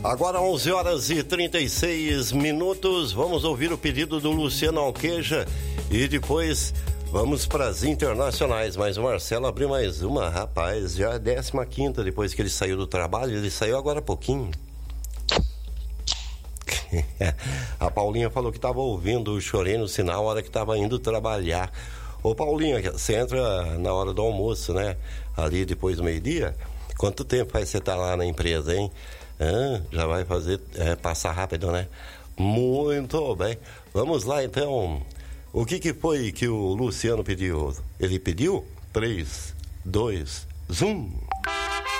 Agora 11 horas e 36 minutos, vamos ouvir o pedido do Luciano Alqueja e depois vamos para as internacionais. Mas o Marcelo abriu mais uma, rapaz, já é 15ª depois que ele saiu do trabalho, ele saiu agora há pouquinho. A Paulinha falou que estava ouvindo o Chorei no Sinal na hora que estava indo trabalhar. Ô Paulinha, você entra na hora do almoço, né? Ali depois do meio-dia. Quanto tempo faz você estar lá na empresa, hein? Já vai fazer, passar rápido, né? Muito bem. Vamos lá, então. O que foi que o Luciano pediu? Ele pediu 3, 2, 1...